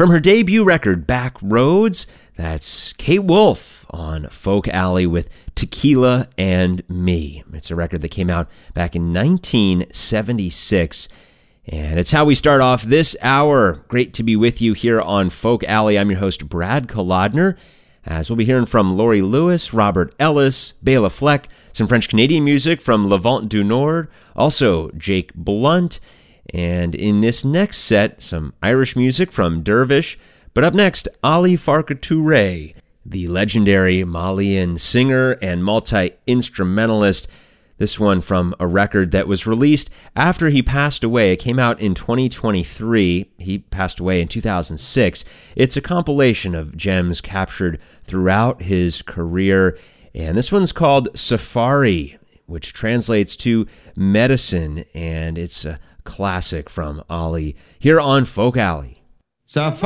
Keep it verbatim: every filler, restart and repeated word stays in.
From her debut record, Back Roads, that's Kate Wolf on Folk Alley with Tequila and Me. It's a record that came out back in nineteen seventy-six. And it's how we start off this hour. Great to be with you here on Folk Alley. I'm your host, Brad Kolodner, as we'll be hearing from Laurie Lewis, Robert Ellis, Bela Fleck, some French-Canadian music from Le Vent du Nord, also Jake Blunt, and in this next set, some Irish music from Dervish. But up next, Ali Farka Touré, the legendary Malian singer and multi-instrumentalist. This one from a record that was released after he passed away. It came out in twenty twenty-three. He passed away in two thousand six. It's a compilation of gems captured throughout his career. And this one's called Safari, which translates to medicine. And it's a classic from Ali here on Folk Alley. Safari.